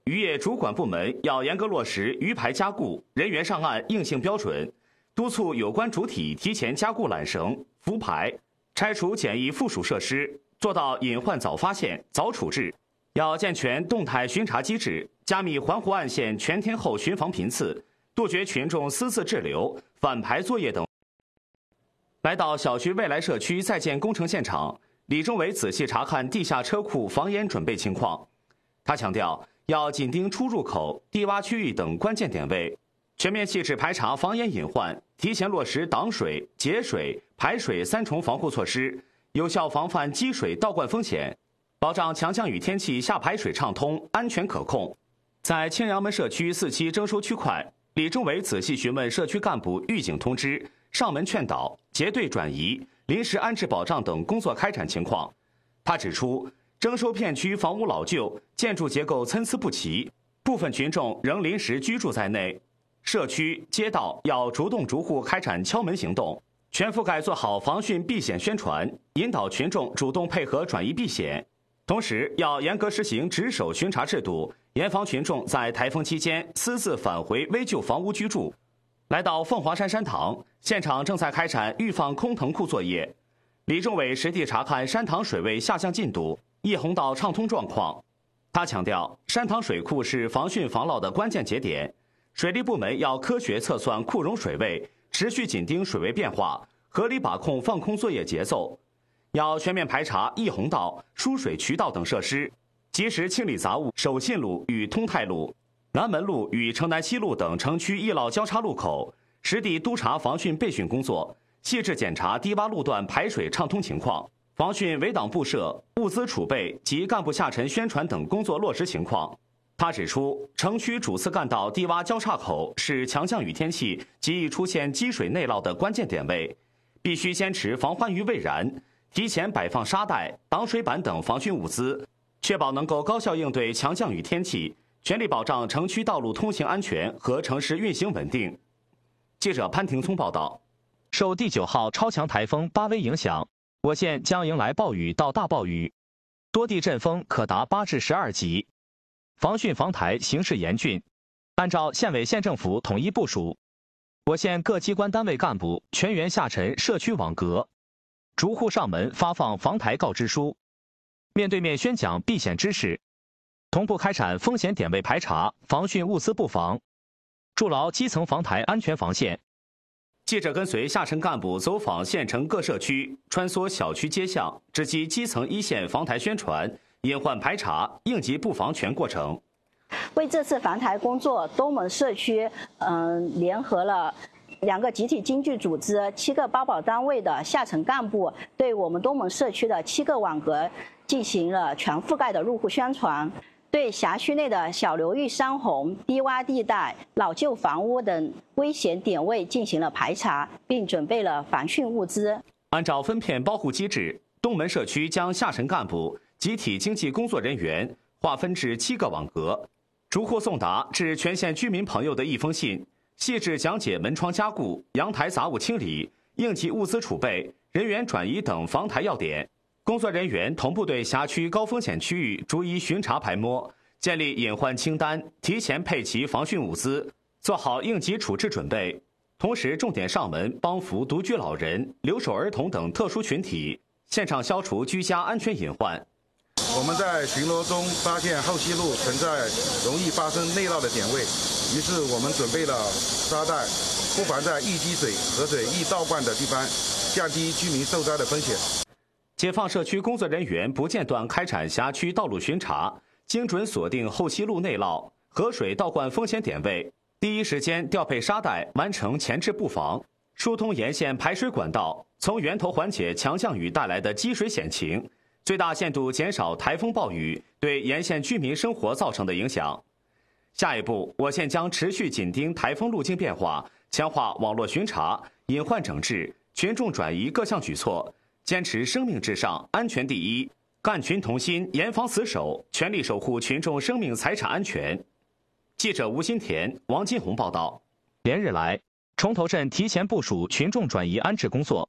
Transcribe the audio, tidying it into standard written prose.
渔业主管部门要严格落实渔排加固、人员上岸硬性标准，督促有关主体提前加固缆绳、浮排，拆除简易附属设施，做到隐患早发现、早处置。要健全动态巡查机制，加密环湖岸线全天候巡防频次，杜绝群众私自滞留、反排作业等。来到小区未来社区在建工程现场，李政委仔细查看地下车库防烟准备情况。他强调，要紧盯出入口、低洼区域等关键点位，全面细致排查防烟隐患，提前落实挡水、节水、排水3重防护措施，有效防范积水倒灌风险，保障强降雨天气下排水畅通、安全可控。在青阳门社区4期征收区块，李政委仔细询问社区干部预警通知、上门劝导、结对转移、临时安置保障等工作开展情况。他指出，征收片区房屋老旧、建筑结构参差不齐，部分群众仍临时居住在内，社区、街道要逐栋逐户开展敲门行动，全覆盖做好防汛避险宣传，引导群众主动配合转移避险。同时，要严格实行值守巡查制度，严防群众在台风期间私自返回危旧房屋居住。来到凤凰山山塘，现场正在开展预放空腾库作业。李政委实地查看山塘水位下降进度、叶洪道畅通状况。他强调，山塘水库是防汛防涝的关键节点，水利部门要科学测算库容水位，持续紧盯水位变化，合理把控放空作业节奏。要全面排查溢洪道、输水渠道等设施，及时清理杂物。守信路与通泰路、南门路与城南西路等城区易涝交叉路口，实地督查防汛备汛工作，细致检查低洼路段排水畅通情况，防汛围挡布设、物资储备及干部下沉宣传等工作落实情况。他指出，城区主次干道低洼交叉口是强降雨天气极易出现积水内涝的关键点位，必须坚持防患于未然，提前摆放沙袋、挡水板等防汛物资，确保能够高效应对强降雨天气，全力保障城区道路通行安全和城市运行稳定。记者潘廷聪报道。 受第9号超强台风巴威影响，我县将迎来暴雨到大暴雨，多地阵风可达8至12级，防汛防台形势严峻。按照县委县政府统一部署，我县各机关单位干部全员下沉社区网格，逐户上门发放防台告知书，面对面宣讲避险知识，同步开展风险点位排查、防汛物资布防，筑牢基层防台安全防线。 记者跟随下沉干部走访县城各社区，穿梭小区街巷，直击基层一线防台宣传、隐患排查、应急布防全过程。 为这次防台工作，东门社区联合了2个集体经济组织、7个包保单位的下层干部，对我们东门社区的7个网格进行了全覆盖的入户宣传，对辖区内的小流域山洪、低洼地带、老旧房屋等危险点位进行了排查，并准备了防汛物资。 按照分片包户机制，东门社区将下沉干部、集体经济工作人员划分至7个网格，逐户送达至全县居民朋友的一封信，细致讲解门窗加固、阳台杂物清理、应急物资储备、人员转移等防台要点。工作人员同步对辖区高风险区域逐一巡查排摸，建立隐患清单，提前配齐防汛物资，做好应急处置准备。同时，重点上门帮扶独居老人、留守儿童等特殊群体，现场消除居家安全隐患。 我们在巡逻中发现后溪路存在容易发生内涝的点位，于是我们准备了沙袋，布防在易积水、河水易倒灌的地方，降低居民受灾的风险。 解放社区工作人员不间断开展辖区道路巡查，精准锁定后溪路内涝、河水倒灌风险点位，第一时间调配沙袋完成前置布防，疏通沿线排水管道，从源头缓解强降雨带来的积水险情，最大限度减少台风暴雨对沿线居民生活造成的影响。下一步，我县将持续紧盯台风路径变化，强化网络巡查、隐患整治、群众转移各项举措，坚持生命至上、安全第一，干群同心、严防死守，全力守护群众生命财产安全。记者吴新田、王金红报道。 连日来，崇头镇提前部署群众转移安置工作，